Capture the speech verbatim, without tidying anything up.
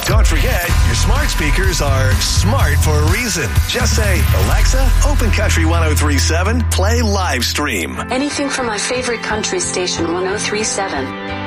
Don't forget, your smart speakers are smart for a reason. Just say, Alexa, open Country one oh three point seven, play live stream. Anything from my favorite country station, one oh three point seven.